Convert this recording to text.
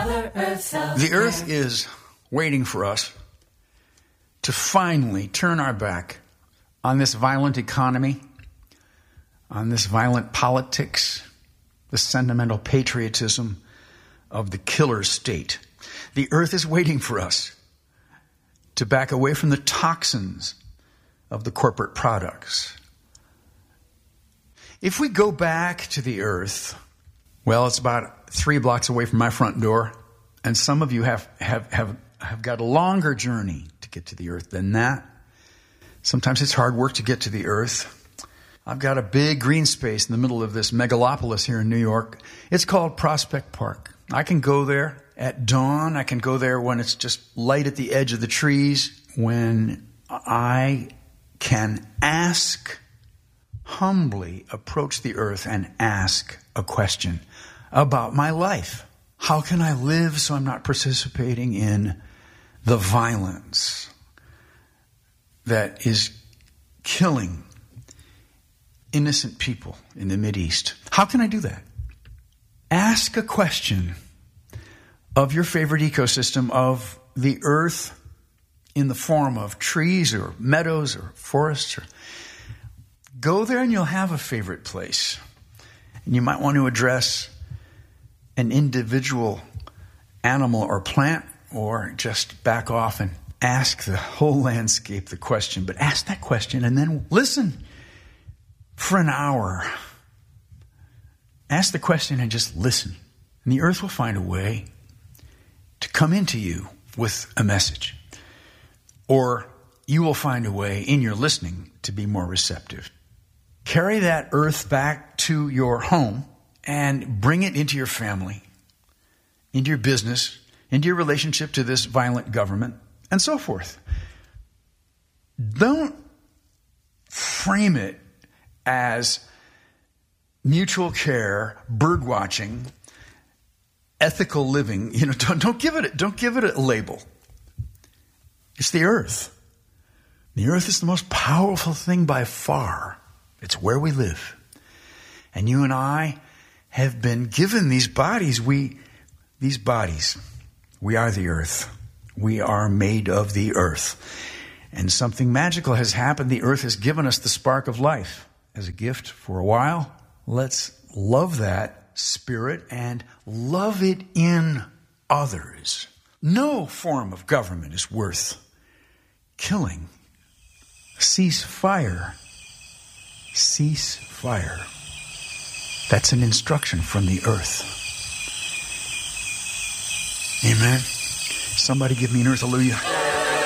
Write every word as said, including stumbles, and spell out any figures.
Mother Earth self-care. The earth is waiting for us to finally turn our back on this violent economy, on this violent politics, the sentimental patriotism of the killer state. The earth is waiting for us to back away from the toxins of the corporate products. If we go back to the earth, well, it's about three blocks away from my front door, and some of you have, have, have, have got a longer journey to get to the earth than that. Sometimes it's hard work to get to the earth. I've got a big green space in the middle of this megalopolis here in New York. It's called Prospect Park. I can go there at dawn. I can go there when it's just light at the edge of the trees, when I can ask, humbly approach the earth and ask a question about my life. How can I live so I'm not participating in the violence that is killing innocent people in the Mideast? How can I do that? Ask a question of your favorite ecosystem, of the earth in the form of trees or meadows or forests. Or go there and you'll have a favorite place. And you might want to address an individual animal or plant, or just back off and ask the whole landscape the question. But ask that question and then listen for an hour. Ask the question and just listen. And the earth will find a way to come into you with a message. Or you will find a way in your listening to be more receptive. Carry that earth back to your home and bring it into your family, into your business, into your relationship to this violent government, and so forth. Don't frame it as mutual care, bird watching, ethical living. You know, don't, don't give it don't give it a label. It's the earth. The earth is the most powerful thing by far. It's where we live. And you and I have been given these bodies. We these bodies. We are the earth. We are made of the earth. And something magical has happened. The earth has given us the spark of life as a gift for a while. Let's love that spirit and love it in others. No form of government is worth killing. Cease fire. Cease fire. That's an instruction from the earth. Amen. Somebody give me an earth hallelujah.